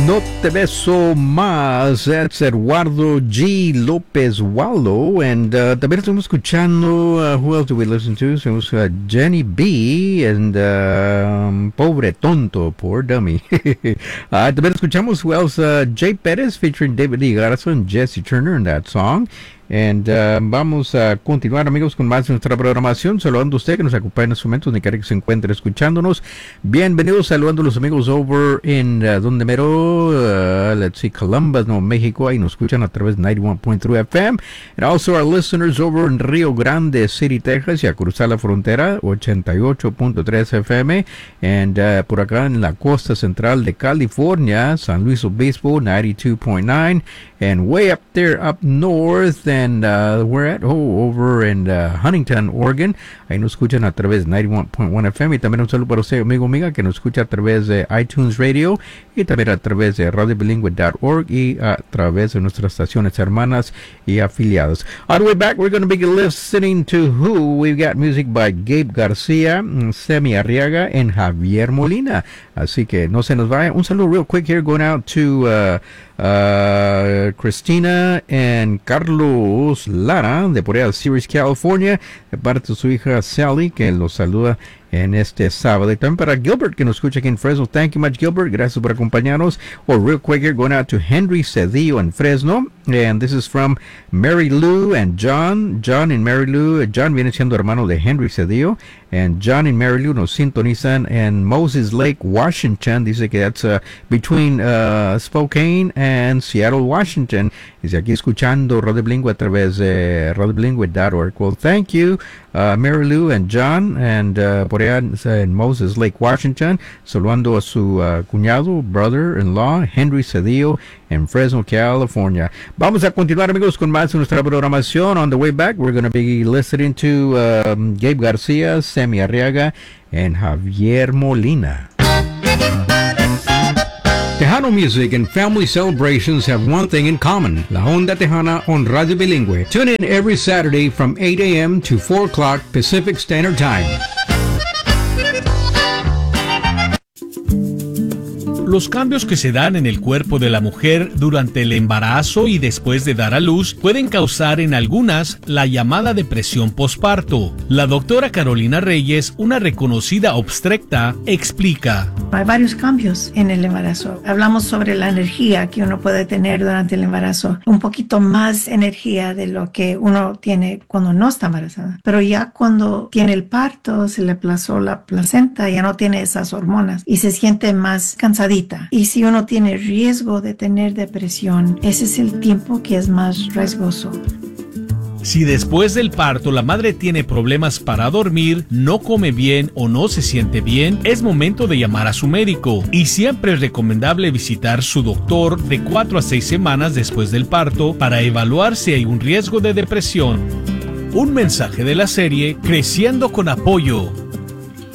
No te beso más. That's Eduardo G. Lopez Waldo. And también estamos escuchando, who else do we listen to? So, Jenny B. And Pobre Tonto, poor dummy. También escuchamos, who else? Jay Perez featuring David Lee Garza and Jesse Turner in that song. And vamos a continuar, amigos, con más de nuestra programación. Saludando a usted que nos acompaña en estos momentos, donde quiera que se encuentre escuchándonos. Bienvenidos, saludando a los amigos over en donde mero, let's see, Columbus, Nuevo México. Ahí nos escuchan a través de 91.3 FM. And also our listeners over en Rio Grande City, Texas, y a cruzar la frontera, 88.3 FM. And por acá en la costa central de California, San Luis Obispo, 92.9. And way up there, up north, and we're at, over in Huntington, Oregon. Ahí nos escuchan a través de 91.1 FM. Y también un saludo para usted, amigo, amiga, que nos escucha a través de iTunes Radio y también a través de radiobilingüe.org y a través de nuestras estaciones hermanas y afiliados. On the way back, we're going to be listening to who? We've got music by Gabe García, Semi Arriaga, and Javier Molina. Así que no se nos vaya. Un saludo real quick here, going out to Christina and Carlos Lara de por allá de Sirius, California, de parte de su hija Sally, que los saluda en este sábado. Y también para Gilbert, que nos escucha aquí en Fresno. Thank you much, Gilbert. Gracias por acompañarnos. Real quick here, going out to Henry Cedillo en Fresno. And this is from Mary Lou and John. John and Mary Lou. John viene siendo hermano de Henry Cedillo. And John and Mary Lou nos sintonizan en Moses Lake, Washington. Dice que that's between Spokane and Seattle, Washington. Dice aquí escuchando Radio Bilingüe a través de radiobilingüe.org. Well, thank you, Mary Lou and John. And por allá en Moses Lake, Washington. Saludando a su cuñado, brother-in-law, Henry Cedillo, en Fresno, California. Vamos a continuar, amigos, con más de nuestra programación. On the way back, we're going to be listening to Gabe García, Semi Arriaga, and Javier Molina. Tejano music and family celebrations have one thing in common. La Onda Tejana on Radio Bilingüe. Tune in every Saturday from 8 a.m. to 4 o'clock Pacific Standard Time. Los cambios que se dan en el cuerpo de la mujer durante el embarazo y después de dar a luz pueden causar en algunas la llamada depresión posparto. La doctora Carolina Reyes, una reconocida obstetra, explica. Hay varios cambios en el embarazo. Hablamos sobre la energía que uno puede tener durante el embarazo. Un poquito más energía de lo que uno tiene cuando no está embarazada. Pero ya cuando tiene el parto, se le aplazó la placenta, ya no tiene esas hormonas y se siente más cansadita. Y si uno tiene riesgo de tener depresión, ese es el tiempo que es más riesgoso. Si después del parto la madre tiene problemas para dormir, no come bien o no se siente bien, es momento de llamar a su médico. Y siempre es recomendable visitar su doctor de 4 a 6 semanas después del parto para evaluar si hay un riesgo de depresión. Un mensaje de la serie Creciendo con Apoyo,